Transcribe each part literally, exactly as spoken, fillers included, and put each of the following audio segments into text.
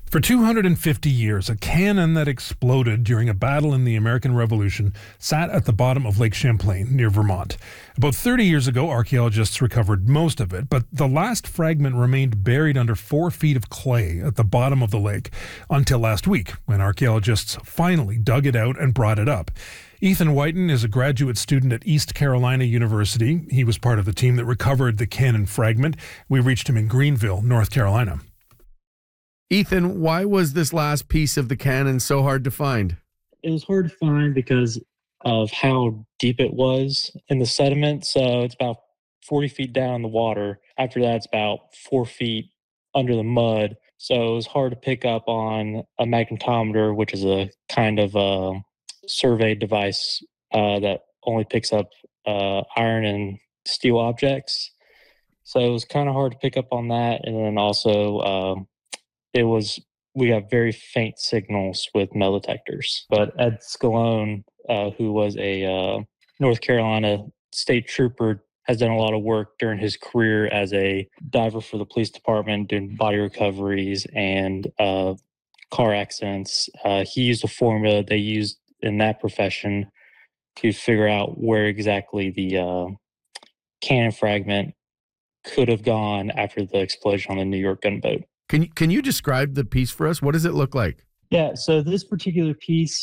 For two hundred fifty years, a cannon that exploded during a battle in the American Revolution sat at the bottom of Lake Champlain near Vermont. About thirty years ago, archaeologists recovered most of it, but the last fragment remained buried under four feet of clay at the bottom of the lake until last week, when archaeologists finally dug it out and brought it up. Ethan Whiten is a graduate student at East Carolina University. He was part of the team that recovered the cannon fragment. We reached him in Greenville, North Carolina. Ethan, why was this last piece of the cannon so hard to find? It was hard to find because of how deep it was in the sediment. So it's about forty feet down in the water. After that, it's about four feet under the mud. So it was hard to pick up on a magnetometer, which is a kind of a survey device uh, that only picks up uh, iron and steel objects. So it was kind of hard to pick up on that. And then also, um, it was, we got very faint signals with metal detectors. But Ed Scalone, uh, who was a uh, North Carolina state trooper, has done a lot of work during his career as a diver for the police department, doing body recoveries and uh, car accidents. Uh, he used a formula they used in that profession to figure out where exactly the uh, cannon fragment could have gone after the explosion on the New York gunboat. Can you, can you describe the piece for us? What does it look like? Yeah, so this particular piece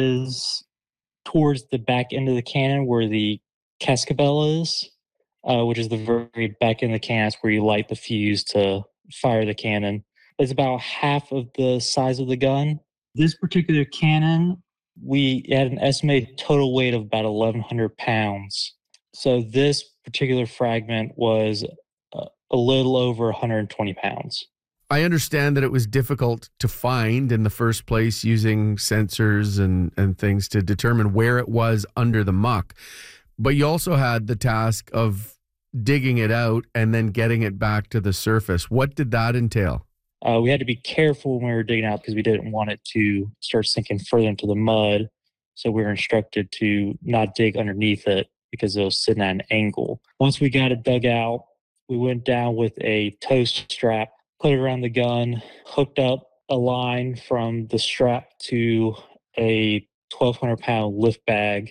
is towards the back end of the cannon where the cascabel is, uh, which is the very back end of the cannon. That's where you light the fuse to fire the cannon. It's about half of the size of the gun. This particular cannon, we had an estimated total weight of about eleven hundred pounds. So this particular fragment was uh, a little over one hundred twenty pounds. I understand that it was difficult to find in the first place using sensors and, and things to determine where it was under the muck. But you also had the task of digging it out and then getting it back to the surface. What did that entail? Uh, we had to be careful when we were digging out because we didn't want it to start sinking further into the mud. So we were instructed to not dig underneath it because it was sitting at an angle. Once we got it dug out, we went down with a tow strap, put it around the gun, hooked up a line from the strap to a twelve hundred pound lift bag,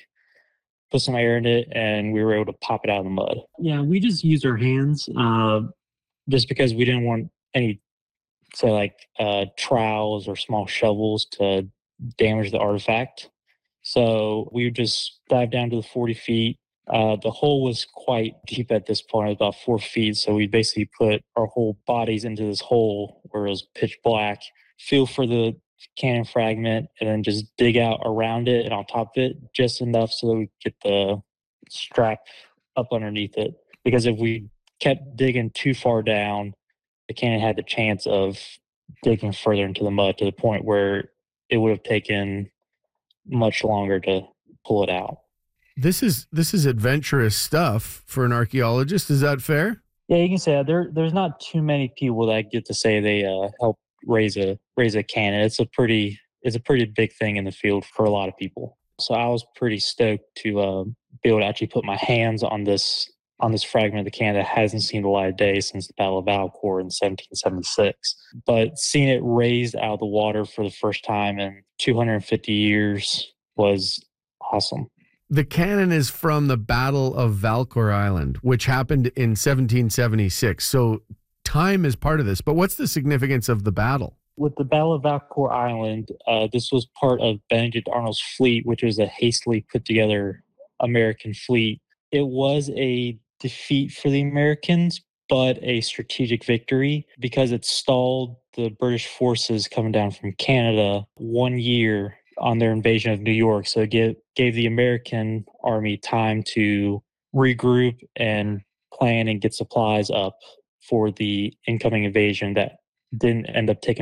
put some air in it, and we were able to pop it out of the mud. Yeah, we just used our hands uh, just because we didn't want any, say, like uh, trowels or small shovels to damage the artifact. So we would just dive down to the forty feet. Uh, the hole was quite deep at this point, it was about four feet. So we basically put our whole bodies into this hole where it was pitch black, feel for the cannon fragment, and then just dig out around it and on top of it just enough so that we get the strap up underneath it. Because if we kept digging too far down, the cannon had the chance of digging further into the mud to the point where it would have taken much longer to pull it out. This is this is adventurous stuff for an archaeologist. Is that fair? Yeah, you can say that. There, there's not too many people that get to say they uh, help raise a raise a cannon. It's a pretty it's a pretty big thing in the field for a lot of people. So I was pretty stoked to uh, be able to actually put my hands on this on this fragment of the cannon that hasn't seen the light of day since the Battle of Valcour in seventeen seventy-six. But seeing it raised out of the water for the first time in two hundred fifty years was awesome. The cannon is from the Battle of Valcour Island, which happened in seventeen seventy-six. So time is part of this. But what's the significance of the battle? With the Battle of Valcour Island, uh, this was part of Benedict Arnold's fleet, which was a hastily put together American fleet. It was a defeat for the Americans, but a strategic victory because it stalled the British forces coming down from Canada one year on their invasion of New York. So it gave, gave the American army time to regroup and plan and get supplies up for the incoming invasion that didn't end up taking